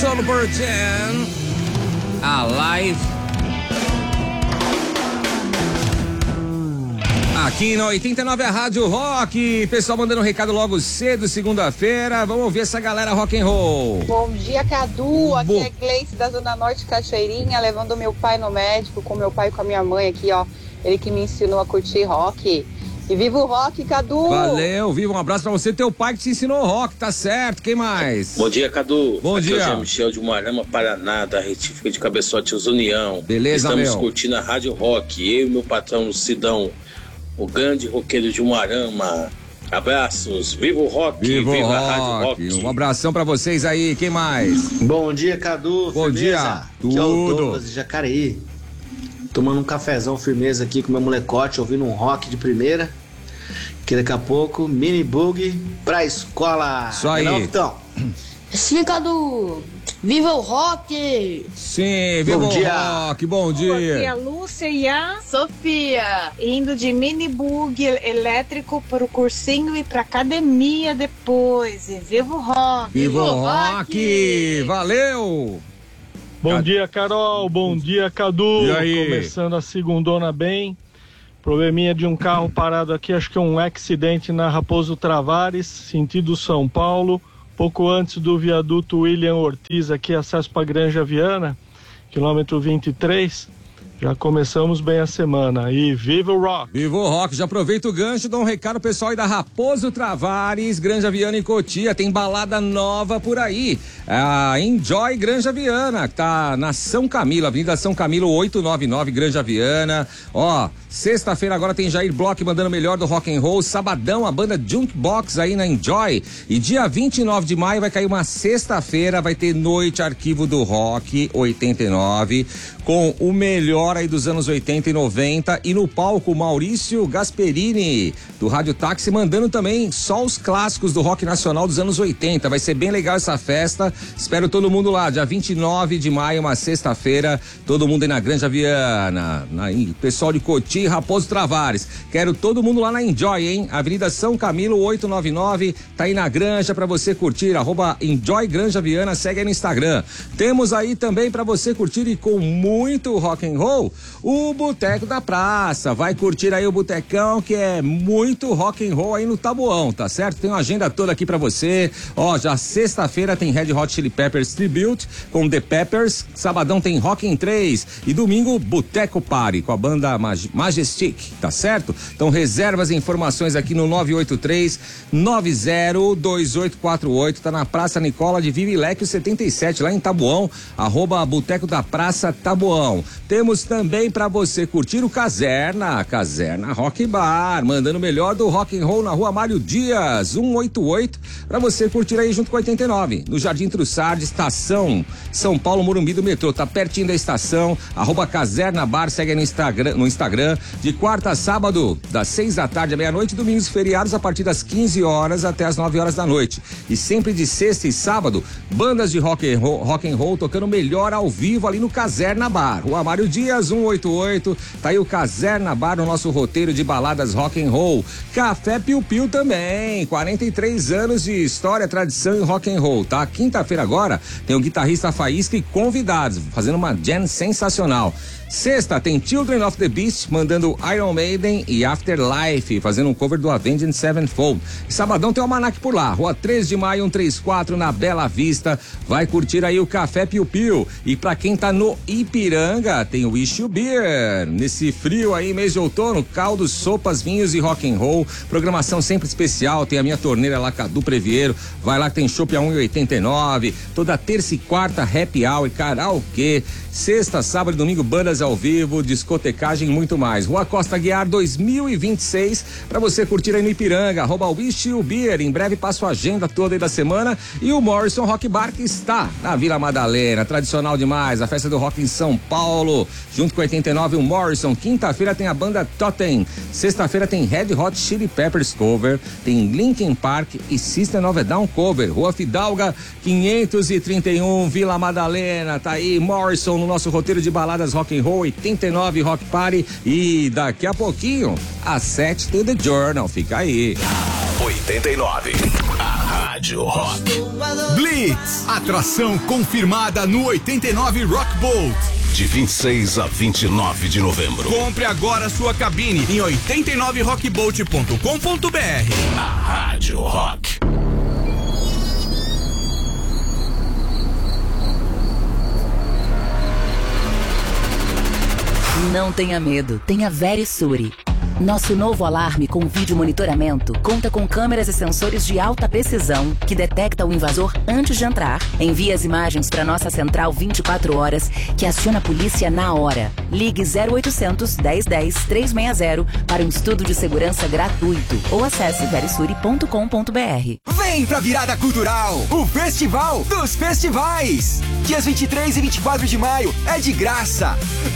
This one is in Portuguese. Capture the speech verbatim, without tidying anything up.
Super Jam, Alive. Aqui no oitenta e nove a Rádio Rock, pessoal mandando um recado logo cedo, segunda-feira. Vamos ouvir essa galera rock and roll. Bom dia, Cadu. Aqui Bo... é Gleice da Zona Norte Cachoeirinha, levando meu pai no médico, com meu pai e com a minha mãe aqui, ó. Ele que me ensinou a curtir rock. E viva o rock, Cadu! Valeu, viva, um abraço pra você, teu pai que te ensinou rock, tá certo, quem mais? Bom dia, Cadu. Bom Aqui dia. é o Michel de Umarama, Paraná, da Retífica de Cabeçotes União. Beleza, Estamos meu. curtindo a Rádio Rock, eu e meu patrão Sidão, o grande roqueiro de Umarama. Abraços, viva o rock, viva, viva rock. a Rádio Rock. Um abração pra vocês aí, quem mais? Bom dia, Cadu. Bom firmeza? dia, Aqui é o tudo. Douglas de Jacareí. Tomando um cafezão firmeza aqui com meu molecote, ouvindo um rock de primeira. Que daqui a pouco, mini bug pra escola. Isso aí. Não, então. Sim, Cadu. Viva o rock! Sim, viva Bom o dia. rock, bom dia. Aqui é a Lúcia e a Sofia. indo de mini bug elétrico para o cursinho e para academia depois. E viva o rock! Viva o rock, valeu. Bom Cadu. dia, Carol. Bom dia, Cadu. E aí? Começando a segundona bem. Probleminha de um carro parado aqui, acho que é um acidente na Raposo Travares, sentido São Paulo, pouco antes do viaduto William Ortiz, aqui acesso para Granja Viana, quilômetro vinte e três. Já começamos bem a semana. E viva o rock! Viva o rock! Já aproveita o gancho, dá um recado pessoal aí da Raposo Travares, Granja Viana e Cotia. Tem balada nova por aí. A Enjoy Granja Viana, que tá na São Camilo, Avenida São Camilo oitocentos e noventa e nove, Granja Viana. Ó, sexta-feira agora tem Jair Bloch mandando o melhor do rock and roll. Sabadão, a banda Junkbox aí na Enjoy. E dia vinte e nove de maio vai cair uma sexta-feira, vai ter Noite Arquivo do Rock oitenta e nove, com o melhor aí dos anos oitenta e noventa, e no palco Maurício Gasperini do Rádio Táxi mandando também só os clássicos do rock nacional dos anos oitenta. Vai ser bem legal essa festa, espero todo mundo lá, dia vinte e nove de maio, uma sexta-feira, todo mundo aí na Granja Viana, na, pessoal de Cotia e Raposo Travares, quero todo mundo lá na Enjoy, hein? Avenida São Camilo oitocentos e noventa e nove, tá aí na Granja pra você curtir, arroba Enjoy Granja Viana, segue aí no Instagram. Temos aí também pra você curtir e com muito rock and roll, o Boteco da Praça. Vai curtir aí o Botecão, que é muito rock and roll aí no Taboão, tá certo? Tem uma agenda toda aqui pra você. Ó, já sexta-feira tem Red Hot Chili Peppers Tribute com The Peppers. Sabadão tem Rock in três e domingo Boteco Party com a banda Maj- Majestic, tá certo? Então reservas e informações aqui no nove oito três, nove zero dois oito quatro oito. Tá na Praça Nicola de Vivileque setenta e sete, lá em Taboão, arroba Boteco da Praça Taboão. Temos também pra você curtir o Caserna, Caserna Rock Bar, mandando o melhor do rock and roll na rua Mário Dias, cento e oitenta e oito, pra você curtir aí junto com oitenta e nove, no Jardim Trussardi, estação São Paulo, Morumbi do metrô, tá pertinho da estação, arroba Caserna Bar, segue aí no Instagram, no Instagram, de quarta a sábado, das seis da tarde à meia-noite, domingos e feriados a partir das quinze horas até as nove horas da noite, e sempre de sexta e sábado, bandas de rock and roll, rock and roll tocando melhor ao vivo ali no Caserna Bar, rua Mário Dias, cento e oitenta e oito, tá aí o Caserna Bar no nosso roteiro de baladas rock and roll. Café Piu Piu também, quarenta e três anos de história, tradição e rock and roll, tá? Quinta-feira agora tem o guitarrista Faísca e convidados, fazendo uma jam sensacional. Sexta tem Children of the Beast mandando Iron Maiden e Afterlife, fazendo um cover do Avenged Sevenfold. E sabadão tem o Almanac por lá, rua três de maio, cento e trinta e quatro, na Bela Vista. Vai curtir aí o Café Piu Piu. E pra quem tá no Ipiranga, tem o Wish You Beer. Nesse frio aí, mês de outono, caldos, sopas, vinhos e rock and roll. Programação sempre especial, tem a minha torneira lá, Cadu Previeiro. Vai lá que tem chopp a um e oitenta e nove. Toda terça e quarta, happy hour, karaokê. Sexta, sábado e domingo, bandas ao vivo, discotecagem e muito mais. Rua Costa Guiar dois mil e vinte e seis, pra você curtir aí no Ipiranga, arroba Wish You Beer. Em breve passo a agenda toda aí da semana. E o Morrison Rock Bar, que está na Vila Madalena, tradicional demais, a festa do rock em São Paulo, junto com oitenta e nove, o Morrison. Quinta-feira tem a banda Totem, sexta-feira tem Red Hot Chili Peppers cover, tem Linkin Park e System of a Down cover. Rua Fidalga quinhentos e trinta e um, Vila Madalena, tá aí Morrison no nosso roteiro de baladas rock and roll, oitenta e nove Rock Party. E daqui a pouquinho às sete tem The Journal, fica aí. oitenta e nove, a Rádio Rock. Blitz, atração confirmada no oitenta e nove Rock Bolt. De vinte e seis a vinte e nove de novembro. Compre agora sua cabine em oitenta e nove rock bolt ponto com ponto b r. Na Rádio Rock. Não tenha medo, tenha Verisure. Nosso novo alarme com vídeo monitoramento conta com câmeras e sensores de alta precisão que detecta o invasor antes de entrar, envia as imagens para nossa central vinte e quatro horas, que aciona a polícia na hora. Ligue zero oitocentos, dez dez, trezentos e sessenta para um estudo de segurança gratuito ou acesse verisure ponto com ponto b r. Vem pra Virada Cultural, o Festival dos Festivais. Dias vinte e três e vinte e quatro de maio é de graça.